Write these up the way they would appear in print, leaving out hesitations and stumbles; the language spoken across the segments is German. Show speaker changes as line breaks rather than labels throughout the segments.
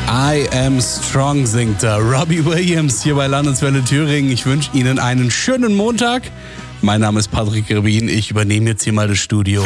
I am strong, singt er. Robbie Williams hier bei Landeswelle Thüringen. Ich wünsche Ihnen einen schönen Montag. Mein Name ist Patrick Rebin. Ich übernehme jetzt hier mal das Studio.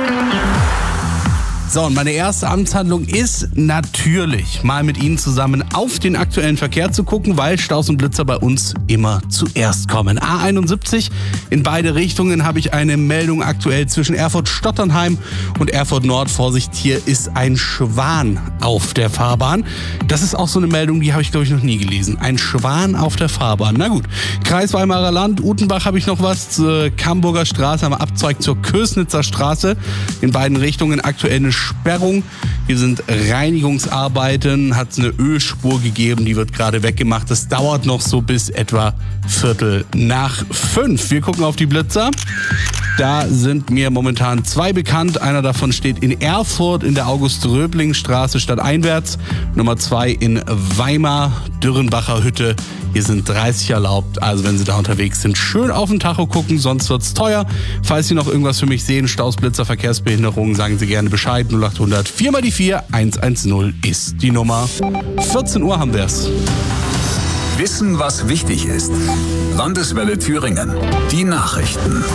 So, und meine erste Amtshandlung ist natürlich, mal mit Ihnen zusammen auf den aktuellen Verkehr zu gucken, weil Staus und Blitzer bei uns immer zuerst kommen. A71 in beide Richtungen habe ich eine Meldung aktuell zwischen Erfurt-Stotternheim und Erfurt-Nord. Vorsicht, hier ist ein Schwan auf der Fahrbahn. Das ist auch so eine Meldung, die habe ich, glaube ich, noch nie gelesen. Ein Schwan auf der Fahrbahn. Na gut, Kreis Weimarer Land, Utenbach habe ich noch was. Camburger Straße am Abzweig zur Kösnitzer Straße. In beiden Richtungen aktuell eine Sperrung. Hier sind Reinigungsarbeiten, hat es eine Ölspur gegeben, die wird gerade weggemacht. Das dauert noch so bis etwa 4:45. Wir gucken auf die Blitzer. Da sind mir momentan 2 bekannt. Einer davon steht in Erfurt in der August-Röbling-Straße stadteinwärts. Nummer 2 in Weimar, Dürrenbacher Hütte. Hier sind 30 erlaubt. Also wenn Sie da unterwegs sind, schön auf den Tacho gucken, sonst wird's teuer. Falls Sie noch irgendwas für mich sehen, Staus, Blitzer, Verkehrsbehinderungen, sagen Sie gerne Bescheid. 0800 4 mal die 4 110 ist die Nummer. 14 Uhr haben wir's.
Wissen, was wichtig ist. Landeswelle Thüringen. Die Nachrichten.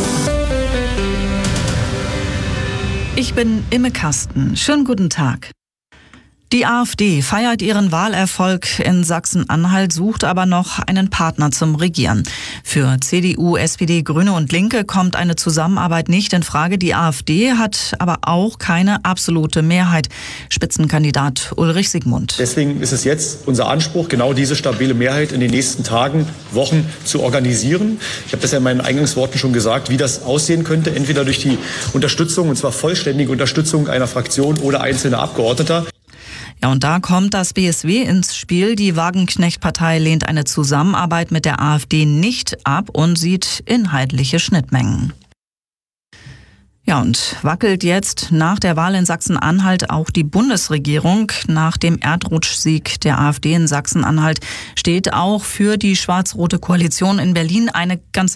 Ich bin Imme Kasten. Schönen guten Tag. Die AfD feiert ihren Wahlerfolg in Sachsen-Anhalt, sucht aber noch einen Partner zum Regieren. Für CDU, SPD, Grüne und Linke kommt eine Zusammenarbeit nicht in Frage. Die AfD hat aber auch keine absolute Mehrheit. Spitzenkandidat Ulrich Siegmund.
Deswegen ist es jetzt unser Anspruch, genau diese stabile Mehrheit in den nächsten Tagen, Wochen zu organisieren. Ich habe das ja in meinen Eingangsworten schon gesagt, wie das aussehen könnte. Entweder durch die Unterstützung, und zwar vollständige Unterstützung einer Fraktion oder einzelner Abgeordneter.
Ja, und da kommt das BSW ins Spiel. Die Wagenknecht-Partei lehnt eine Zusammenarbeit mit der AfD nicht ab und sieht inhaltliche Schnittmengen. Ja, und wackelt jetzt nach der Wahl in Sachsen-Anhalt auch die Bundesregierung. Nach dem Erdrutschsieg der AfD in Sachsen-Anhalt steht auch für die schwarz-rote Koalition in Berlin eine ganze